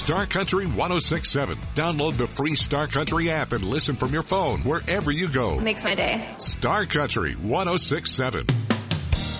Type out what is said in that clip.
Star Country 106.7. Download the free Star Country app and listen from your phone wherever you go. Makes my day. Star Country 106.7.